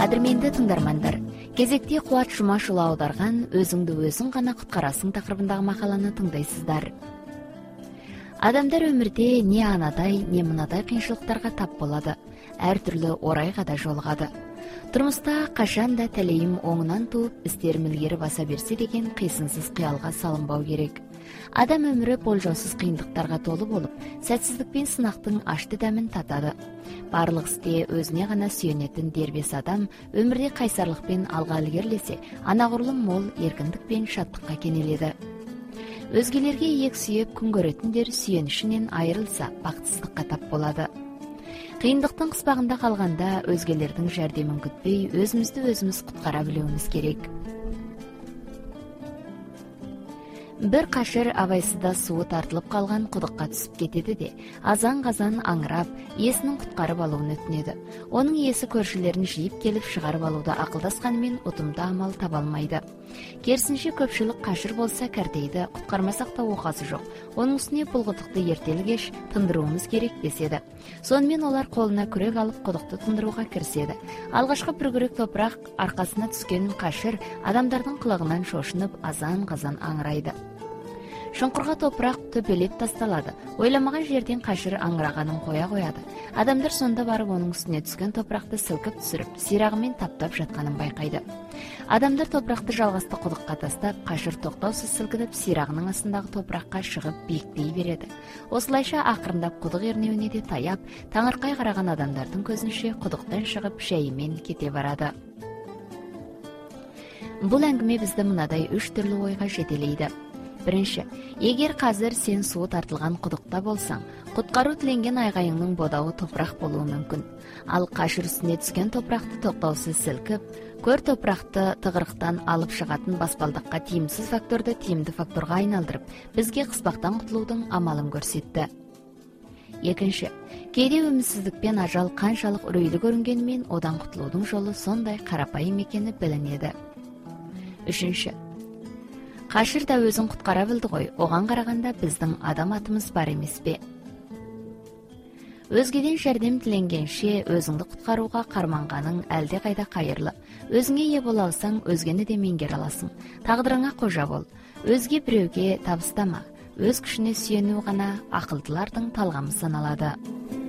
Кадырменді тыңдармандар, кезекте Кубат Жумашұлы аударған «Өзіңді өзің ғана құтқарасың» тақырыбындағы мақаланы тыңдайсыздар. Адамдар өмірде не анадай, не мынадай қиыншылықтарға тап болады, әртүрлі орайға да жолығады. Тұрмыста қашан да тәлейім оңынан туып, істерім ілгері баса берсе деген қисынсыз қиялға салынбау керек. Адам өмірі болжаусыз қиындықтарға толы болып, сәтсіздік пен сынақтың ашты дәмін татады. Барлық істе өзіне ғана сүйенетін дербес адам өмірде қайсарлықпен алға ілгерлесе, анағұрлым мол еркіндік пен шаттыққа кенеледі. Өзгелерге иек сүйеп күн көретіндер сүйенішінен айырылса, бақытсыздыққа тап болады. Қиындықтың қыспағында қалғанда өзгелердің жәрдемін күтпей, өзімізді өзіміз құтқара білуіміз керек. Бір қашыр абайсызда суы тартылып қалған құдыққа түсіп кетеді де, азан-қазан аңырап, иесінің құтқарып алуын өтінеді. Оның иесі көршілерін жиып келіп шығарып алуда ақылдасқанымен ұтымды амал таба алмайды. Керісінше көпшілік қашыр болса кәртейді, құтқармасақ та оқасы жоқ. Оның үстіне бұл құдықты ертелі-кеш тындыруымыз керек деседі. Сонымен олар қолына күрек алып құдықты тындыруға кіріседі. Алғашқы бір күрек топырақ арқасына түскен қашыр адамдардың қылығынан шошынып азан-қазан аңырайды. Шұңқырға топырақ төпелеп тасталады. Ойламаған жерден қашыр аңырағанын қоя қояды. Адамдар сонда барып оның үстіне түскен топырақты сілкіп түсіріп, сирағымен таптап жатқанын байқайды. Адамдар топырақты жалғасты құдыққа тастап, қашыр тоқтаусыз сілкініп, сирағының астындағы топыраққа шығып биіктей береді. Осылайша ақырындап құдық ернеуіне де таяп, таңырқай қараған адамдардың көзінше құдықтан шығып жайымен кете барады. Бұл әңгіме бізді мынадай үш түрлі ойға жетелейді. Бірінші, егер қазір сен суы тартылған құдықта болсаң, құтқару тіленген айғайыңның бодауы топырақ болуы мүмкін. Ал қашыр үстіне түскен топырақты тоқтаусыз сілкіп, көр топырақты тығырықтан алып шығатын баспалдаққа тиімсіз факторды тиімді факторға айналдырып, бізге қыспақтан құтылудың амалын көрсетті. Екінші, кейде үмітсіздікпен ажал қаншалық үрейлі көрінгенімен одан құтылудың жолы сондай қарапайым екені білінеді. Үшінші, қашыр да өзін құтқара білді ғой, оған қарағанда біздің адам атымыз бар емес пе? Өзгеден жәрдем тіленгенше өзіңді құтқаруға қарманғаның әлде қайда қайырлы. Өзіңе ие бола алсаң, өзгені де меңгере аласың. Тағдырыңа қожа бол. Өзге біреуге табыстама. Өз күшіне сүйену ғана ақылдылардың талғамы саналады.